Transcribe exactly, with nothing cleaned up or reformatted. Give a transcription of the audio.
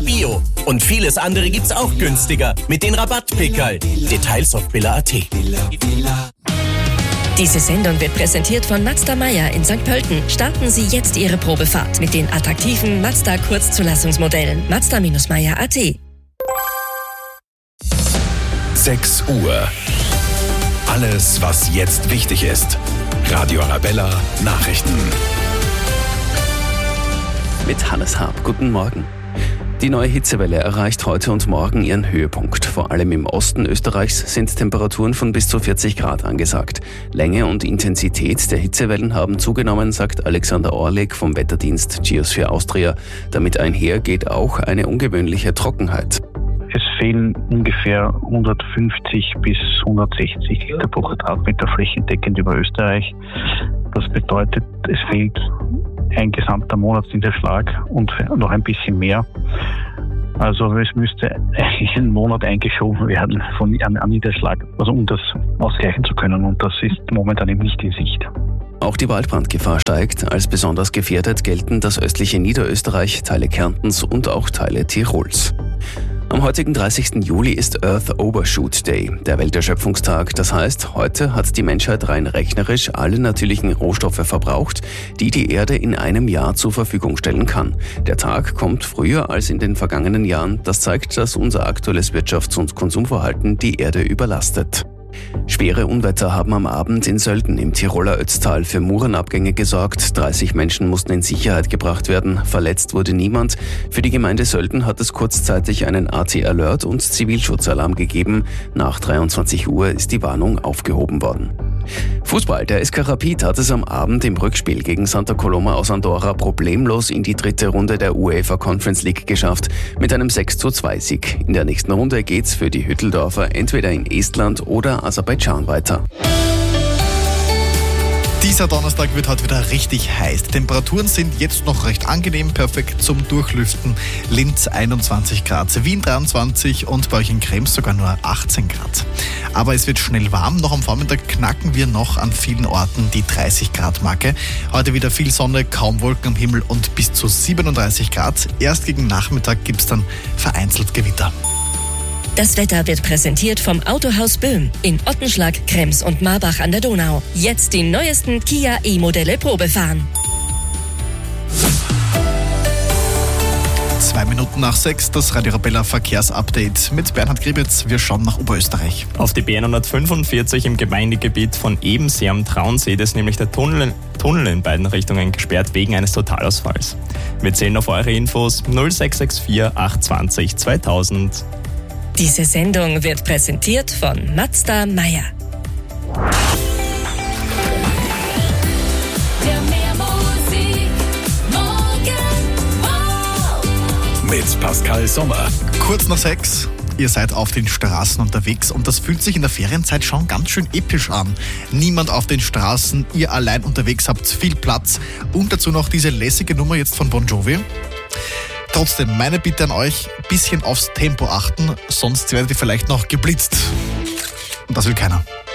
Bio. Und vieles andere gibt's auch günstiger mit den Rabattpickerl. Details auf billa punkt at. Diese Sendung wird präsentiert von Mazda Meyer in Sankt Pölten. Starten Sie jetzt Ihre Probefahrt mit den attraktiven Mazda Kurzzulassungsmodellen. Mazda Meyer punkt at. sechs Uhr. Alles, was jetzt wichtig ist. Radio Arabella Nachrichten. Mit Hannes Haab. Guten Morgen. Die neue Hitzewelle erreicht heute und morgen ihren Höhepunkt. Vor allem im Osten Österreichs sind Temperaturen von bis zu vierzig Grad angesagt. Länge und Intensität der Hitzewellen haben zugenommen, sagt Alexander Orlik vom Wetterdienst Geosphere Austria. Damit einher geht auch eine ungewöhnliche Trockenheit. Es fehlen ungefähr hundertfünfzig bis hundertsechzig Liter pro Quadratmeter flächendeckend über Österreich. Das bedeutet, es fehlt ein gesamter Monatsniederschlag und noch ein bisschen mehr. Also es müsste ein Monat eingeschoben werden von an Niederschlag, also um das ausgleichen zu können. Und das ist momentan eben nicht in Sicht. Auch die Waldbrandgefahr steigt. Als besonders gefährdet gelten das östliche Niederösterreich, Teile Kärntens und auch Teile Tirols. Am heutigen dreißigsten Juli ist Earth Overshoot Day, der Welterschöpfungstag. Das heißt, heute hat die Menschheit rein rechnerisch alle natürlichen Rohstoffe verbraucht, die die Erde in einem Jahr zur Verfügung stellen kann. Der Tag kommt früher als in den vergangenen Jahren. Das zeigt, dass unser aktuelles Wirtschafts- und Konsumverhalten die Erde überlastet. Schwere Unwetter haben am Abend in Sölden im Tiroler Ötztal für Murenabgänge gesorgt. dreißig Menschen mussten in Sicherheit gebracht werden. Verletzt wurde niemand. Für die Gemeinde Sölden hat es kurzzeitig einen A T-Alert und Zivilschutzalarm gegeben. Nach dreiundzwanzig Uhr ist die Warnung aufgehoben worden. Fußball. Der S K Rapid hat es am Abend im Rückspiel gegen Santa Coloma aus Andorra problemlos in die dritte Runde der UEFA Conference League geschafft, mit einem sechs zu zwei Sieg. In der nächsten Runde geht's für die Hütteldorfer entweder in Estland oder Aserbaidschan weiter. Dieser Donnerstag wird heute wieder richtig heiß. Die Temperaturen sind jetzt noch recht angenehm, perfekt zum Durchlüften. Linz einundzwanzig Grad, Wien dreiundzwanzig und bei euch in Krems sogar nur achtzehn Grad. Aber es wird schnell warm. Noch am Vormittag knacken wir noch an vielen Orten die dreißig Grad Marke. Heute wieder viel Sonne, kaum Wolken am Himmel und bis zu siebenunddreißig Grad. Erst gegen Nachmittag gibt es dann vereinzelt Gewitter. Das Wetter wird präsentiert vom Autohaus Böhm in Ottenschlag, Krems und Marbach an der Donau. Jetzt die neuesten Kia E-Modelle Probefahren. Zwei Minuten nach sechs, das Radio Arabella Verkehrsupdate mit Bernhard Gribitz. Wir schauen nach Oberösterreich. Auf die B hundertfünfundvierzig im Gemeindegebiet von Ebensee am Traunsee ist nämlich der Tunnel, Tunnel in beiden Richtungen gesperrt wegen eines Totalausfalls. Wir zählen auf eure Infos null sechs sechs vier acht zwei null zweitausend. Diese Sendung wird präsentiert von Mazda Meyer. Mit Pascal Sommer. Kurz nach sechs. Ihr seid auf den Straßen unterwegs und das fühlt sich in der Ferienzeit schon ganz schön episch an. Niemand auf den Straßen, ihr allein unterwegs habt viel Platz und dazu noch diese lässige Nummer jetzt von Bon Jovi. Trotzdem, meine Bitte an euch, ein bisschen aufs Tempo achten, sonst werdet ihr vielleicht noch geblitzt. Und das will keiner.